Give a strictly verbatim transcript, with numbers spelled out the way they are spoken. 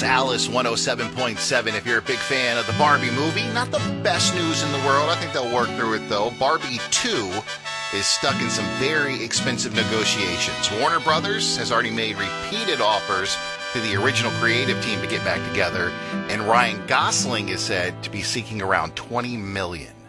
It's Alice one oh seven point seven. If you're a big fan of the Barbie movie, not the best news in the world. I think they'll work through it, though. Barbie two is stuck in some very expensive negotiations. Warner Brothers has already made repeated offers to the original creative team to get back together, and Ryan Gosling is said to be seeking around twenty million dollars.